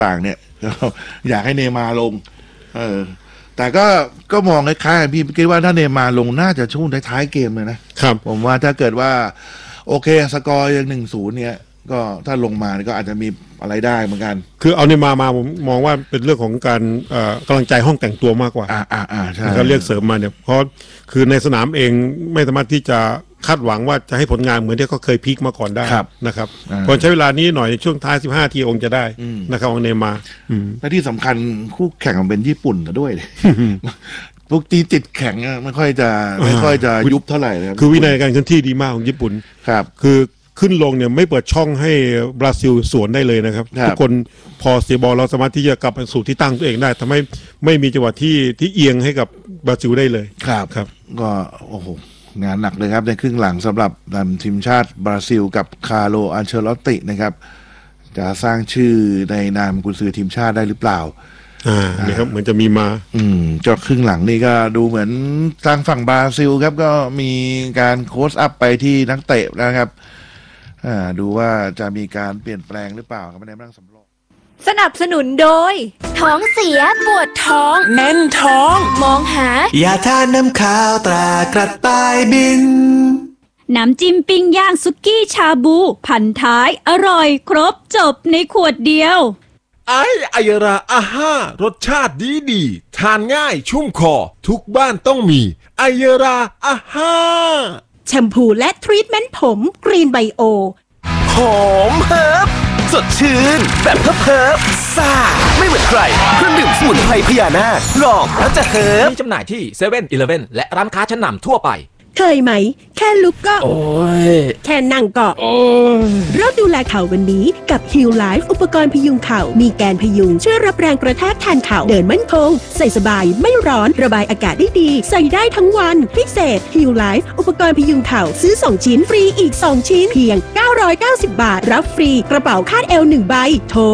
ต่างเนี่ยอยากให้เนย์มาร์ลงแต่ก็มองคล้ายๆพี่คิดว่าถ้าเนย์มาร์ลงน่าจะช่วงท้ายๆเกมเลยนะครับผมว่าถ้าเกิดว่าโอเคสกอร์ยัง1-0เนี่ยก็ถ้าลงมาก็อาจจะมีอะไรได้เหมือนกันคือเอาเนย์มาร์มาผมมองว่าเป็นเรื่องของการกำลังใจห้องแต่งตัวมากกว่าใช่การเรียกเสริมมาเนี่ยเพราะคือในสนามเองไม่สามารถที่จะคาดหวังว่าจะให้ผลงานเหมือนที่เขาเคยพีคมาก่อนได้นะครับพอใช้เวลานี้หน่อยช่วงท้าย15 ทีองค์จะได้นะครับของเนย์มาร์และที่สำคัญคู่แข่งเป็นญี่ปุ่นด้วยพวกตีติดแข็งไม่ค่อยจะยุบเท่าไหร่เลยคือวินัยการเคลื่อนที่ดีมากของญี่ปุ่นครับคือขึ้นลงเนี่ยไม่เปิดช่องให้บราซิลสวนได้เลยนะครับทุกคนพอเสียบอลเราสามารถที่จะกลับสู่ที่ตั้งตัวเองได้ทำให้ไม่มีจังหวะที่เอียงให้กับบราซิลได้เลยครับก็โอ้โหงานหนักเลยครับในครึ่งหลังสำหรับทีมชาติบราซิลกับคาร์โล อันเชลอตตินะครับจะสร้างชื่อในนามกุนซือทีมชาติได้หรือเปล่าเนี่ยครับเหมือนจะมีมาจอครึ่งหลังนี่ก็ดูเหมือนทางฝั่งบราซิลครับก็มีการโค้ชอัพไปที่นักเตะนะครับดูว่าจะมีการเปลี่ยนแปลงหรือเปล่าครับในเรื่องสำรองสนับสนุนโดยท้องเสียปวดท้องแน่นท้องมองหายาทาน้ำขาวตรากระต่ายบินน้ำจิ้มปิ้งย่างสุกี้ชาบูพันท้ายอร่อยครบจบในขวดเดียวไอราอาห้ารสชาติดีทานง่ายชุ่มคอทุกบ้านต้องมีไอราอาห้าแชมพูและทรีทเมนต์ผมกรีนไบโอหอมเฮิร์บสดชื่นแบบเพิบซ่าไม่เหมือนใครเครื่องดื่มสมุนไพรพญานาคลองแล้วจะเฮิร์บมีจำหน่ายที่7-Eleven และร้านค้าชั้นนำทั่วไปเคยไหมแค่ลุกก็โอ้ยแค่นั่งก็โอ้ยเริ่มดูแลเข่าวันนี้กับ Heal Life อุปกรณ์พยุงเข่ามีแกนพยุงช่วยรับแรงกระแทกแทนเข่าเดินมั่นคงใส่สบายไม่ร้อนระบายอากาศได้ดีใส่ได้ทั้งวันพิเศษ Heal Life อุปกรณ์พยุงเข่าซื้อ2ชิ้นฟรีอีก2ชิ้นเพียง990 บาทรับฟรีกระเป๋าคาดเอว1ใบโทร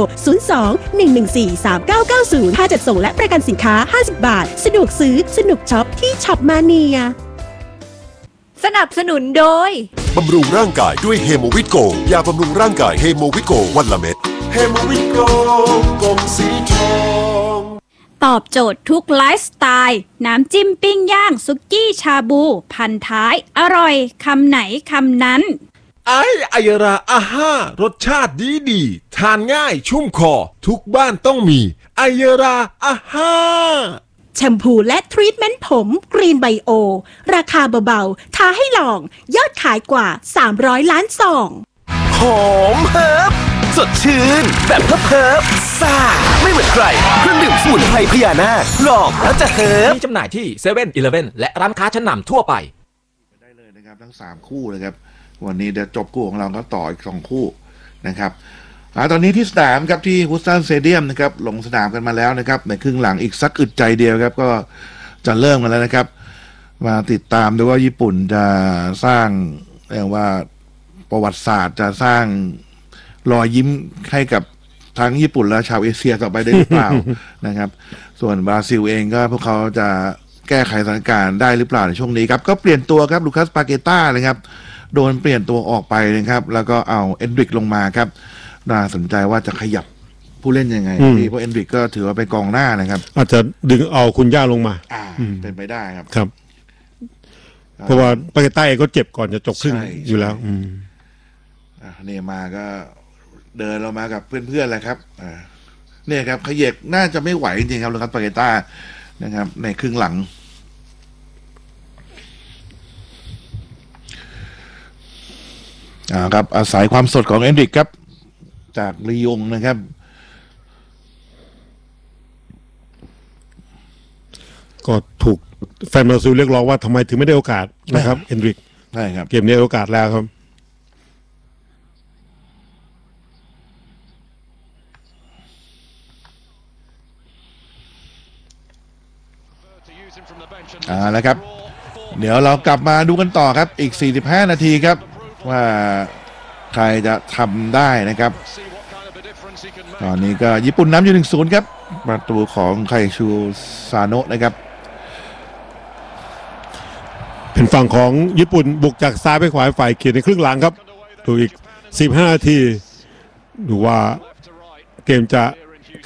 02-114-3990ค่าจัดส่งและประกันสินค้า50 บาทสะดวกซื้อสนุกช็อปที่ช็อปมาเนียสนับสนุนโดยบำรุงร่างกายด้วยเฮโมวิตโกยาบำรุงร่างกายเฮโมวิตโกวันละเม็ดเฮโมวิตโกกลมสีทองตอบโจทย์ทุกไลฟ์สไตล์น้ำจิ้มปิ้งย่างสุกี้ชาบูพันท้ายอร่อยคำไหนคำนั้นไอราอาห้ารสชาติดีทานง่ายชุ่มคอทุกบ้านต้องมีไอราอาห้าแชมพูและทรีทเมนต์ผมกรีนไบโอราคาเบาๆท้าให้ลองยอดขายกว่า300 ล้านซองหอมเฮิร์บสดชื่นแบบเพิบซ่าไม่เหมือนใครเครื่องดื่มสมุนไพรพญานาคลองแล้วจะเฮิร์บมีจำหน่ายที่7-Eleven และร้านค้าชั้นนำทั่วไปได้เลยนะครับทั้ง3คู่เลยครับวันนี้เดี๋ยวจบคู่ของเราก็ต่ออีก2คู่นะครับตอนนี้ที่สนามครับที่ฮุสตันสเตเดียมนะครับลงสนามกันมาแล้วนะครับในครึ่งหลังอีกสักอึดใจเดียวครับก็จะเริ่มกันแล้วนะครับมาติดตามดูว่าญี่ปุ่นจะสร้างเรียกว่าประวัติศาสตร์จะสร้างรอยยิ้มให้กับทั้งญี่ปุ่นและชาวเอเชียต่อไปได้หรือเปล่า นะครับส่วนบราซิลเองก็พวกเขาจะแก้ไขสถานการณ์ได้หรือเปล่าในช่วงนี้ครับก็เปลี่ยนตัวครับลูคัสปาเกต้านะครับโดนเปลี่ยนตัวออกไปนะครับแล้วก็เอาเอนดริกลงมาครับน่าสนใจว่าจะขยับผู้เล่นยังไงเพราะเอนดริกก็ถือว่าเป็นกองหน้านะครับอาจจะดึงเอาคุณย่าลงมาเป็นไปได้ครับครับเพราะว่าปาเกต้าเองก็เจ็บก่อนจะจบครึ่งอยู่แล้วเนย์มาร์ก็เดินเรามากับเพื่อนๆแหละครับเนี่ยครับขยับน่าจะไม่ไหวจริงๆครับลูคัสปาเกต้านะครับในครึ่งหลังครับอาศัยความสดของเอนดริกครับจากลียงนะครับก็ถูกแฟนบราซิลเรียกร้องว่าทำไมถึงไม่ได้โอกาสนะครับเอนดริกใช่ครับเกมนี้โอกาสแล้วครับแล้วครับเดี๋ยวเรากลับมาดูกันต่อครับอีก45 นาทีครับว่าใครจะทำได้นะครับตอนนี้ก็ญี่ปุ่นนำอยู่ 1-0 ครับประตูของไคชูซาโนะนะครับเป็นฝั่งของญี่ปุ่นบุกจากซ้ายไปขวาฝ่ายเขียนในครึ่งหลังครับดูอีก15 นาทีดูว่าเกมจะ